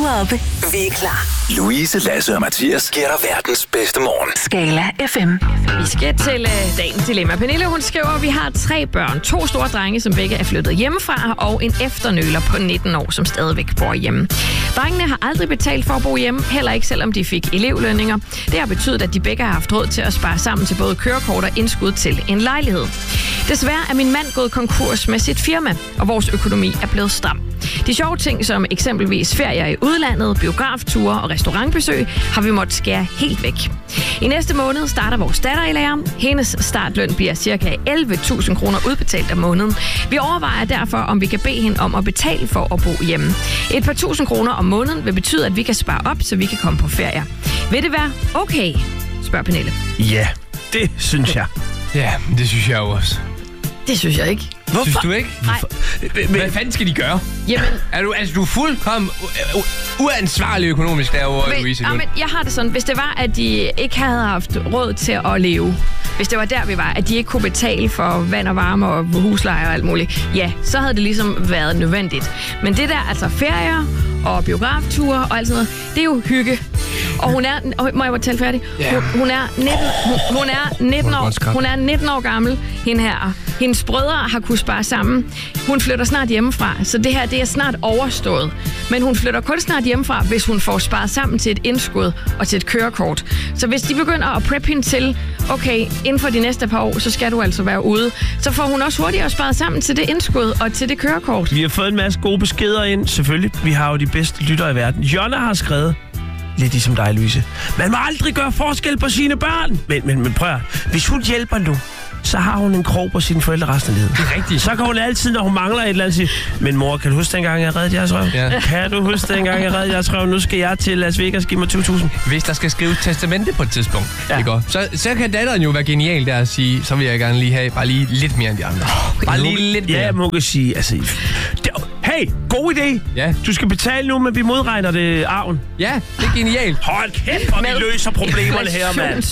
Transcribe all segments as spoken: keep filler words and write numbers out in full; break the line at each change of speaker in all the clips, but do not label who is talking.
er oppe. Vi er klar.
Louise, Lasse og Mathias giver dig verdens bedste morgen.
Skala F M.
Vi skal til uh, dagens dilemma. Pernille, hun skriver, at vi har tre børn. To store drenge, som begge er flyttet hjemmefra, og en efternøler på nitten år, som stadigvæk bor hjemme. Drengene har aldrig betalt for at bo hjemme, heller ikke selvom de fik elevlønninger. Det har betydet, at de begge har haft råd til at spare sammen til både kørekort og indskud til en lejlighed. Desværre er min mand gået konkurs med sit firma, og vores økonomi er blevet stram. De sjove ting, som eksempelvis ferier i udlandet, biografture og restaurantbesøg, har vi måttet skære helt væk. I næste måned starter vores datter i lære. Hendes startløn bliver ca. elleve tusind kroner udbetalt om måneden. Vi overvejer derfor, om vi kan bede hende om at betale for at bo hjemme. Et par tusind kroner om måneden vil betyde, at vi kan spare op, så vi kan komme på ferie. Vil det være okay? Spørger Pernille.
Ja, det synes jeg.
Ja, det synes jeg også.
Det synes jeg ikke.
Hvorfor? Synes du ikke?
Nej.
Hvad fanden skal de gøre?
Jamen,
er du, altså, du er fuldkommen u- u- uansvarlig økonomisk derovre, Louise.
Ja, men jeg har det sådan, hvis det var, at de ikke havde haft råd til at leve, hvis det var der, vi var, at de ikke kunne betale for vand og varme og husleje og alt muligt, ja, så havde det ligesom været nødvendigt. Men det der, altså ferier og biografture og alt sådan noget, det er jo hygge. Og hun er, må jeg bare tale færdig?
Yeah.
Hun, hun, er nitten, hun, hun er nitten år, hun er nitten år gammel, hende her. Hendes brødre har kunnet spare sammen. Hun flytter snart hjemmefra, så det her, det er snart overstået. Men hun flytter kun snart hjemmefra, hvis hun får sparet sammen til et indskud og til et kørekort. Så hvis de begynder at preppe hende til, okay, inden for de næste par år, så skal du altså være ude, så får hun også hurtigere sparet sammen til det indskud og til det kørekort.
Vi har fået en masse gode beskeder ind, selvfølgelig. Vi har jo de bedste lyttere i verden. Jonna har skrevet, lidt ligesom dig, Louise. Man må aldrig gøre forskel på sine børn. Men, men, men prøv at, hvis hun hjælper nu, så har hun en krog på sine forældre resten af livet.
Det er rigtigt.
Så kan hun altid, når hun mangler et eller andet, sige, men mor, kan du huske dengang, jeg reddede jeres røv?
Ja.
Kan du huske dengang, jeg reddede jeres røv? Nu skal jeg til Las Vegas, giv mig tyve tusind.
Hvis der skal skrives testamente på et tidspunkt,
ja.
ikke? Så, så kan datteren jo være genial der at sige, så vil jeg gerne lige have bare lige lidt mere end de andre. Bare lige lidt mere.
Ja, man kan sige, altså... Det, hey, god idé.
Ja.
Du skal betale nu, men vi modregner det arven.
Ja, det er genialt.
Hold kæft, hvor vi løser problemerne her,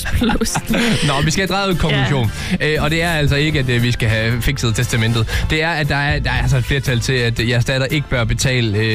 mand.
Nå, vi skal have drejet ud konklusion. Ja. Øh, og det er altså ikke, at øh, vi skal have fikset testamentet. Det er, at der er, der er altså et flertal til, at jeres datter ikke bør betale... Øh,